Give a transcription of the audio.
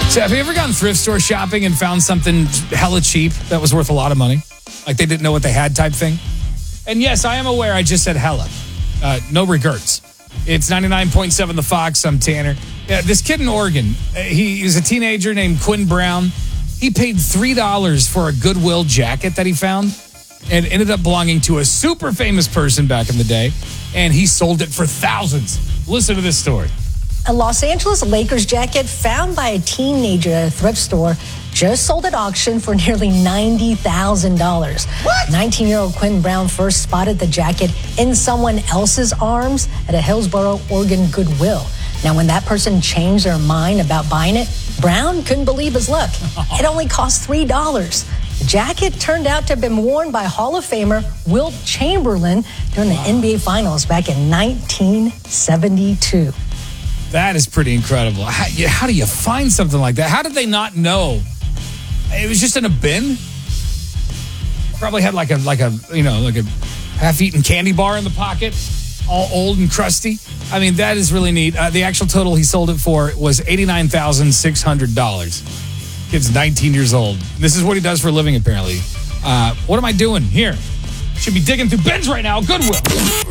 So have you ever gone thrift store shopping and found something hella cheap that was worth a lot of money? Like they didn't know what they had type thing? And yes, I am aware I just said hella. No regrets. It's 99.7 The Fox. I'm Tanner. Yeah, this kid in Oregon, he was a teenager named Quinn Brown. He paid $3 for a Goodwill jacket that he found and ended up belonging to a super famous person back in the day. And he sold it for thousands. Listen to this story. A Los Angeles Lakers jacket found by a teenager at a thrift store just sold at auction for nearly $90,000. What? 19-year-old Quinn Brown first spotted the jacket in someone else's arms at a Hillsboro, Oregon Goodwill. Now, when that person changed their mind about buying it, Brown couldn't believe his luck. It only cost $3. The jacket turned out to have been worn by Hall of Famer Wilt Chamberlain during the NBA Finals back in 1972. That is pretty incredible. How do you find something like that? How did they not know? It was just in a bin. Probably had like a half-eaten candy bar in the pocket, all old and crusty. I mean, that is really neat. The actual total he sold it for was $89,600. Kid's 19 years old. This is what he does for a living, apparently. What am I doing here? Should be digging through bins right now. Goodwill.